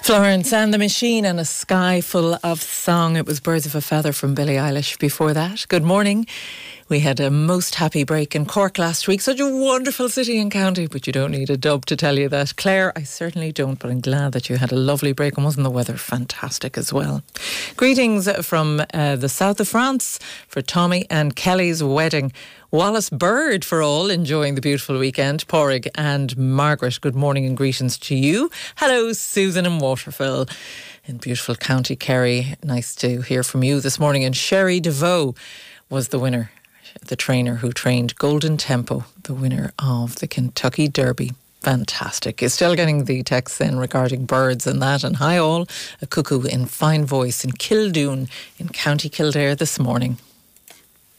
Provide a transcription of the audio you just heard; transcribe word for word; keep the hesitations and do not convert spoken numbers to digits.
Florence and the Machine and A Sky Full of Song. It was Birds of a Feather from Billie Eilish before that. Good morning. We had a most happy break in Cork last week. Such a wonderful city and county, but you don't need a dub to tell you that. Claire, I certainly don't, but I'm glad that you had a lovely break, and wasn't the weather fantastic as well. Greetings from uh, the south of France for Tommy and Kelly's wedding. Wallace Bird for all enjoying the beautiful weekend. Porrig and Margaret, good morning and greetings to you. Hello, Susan in Waterville in beautiful County Kerry. Nice to hear from you this morning. And Sherry DeVoe was the winner, the trainer who trained Golden Tempo, the winner of the Kentucky Derby. Fantastic. You're still getting the texts in regarding birds and that. And hi all, a cuckoo in fine voice in Kildoon in County Kildare this morning.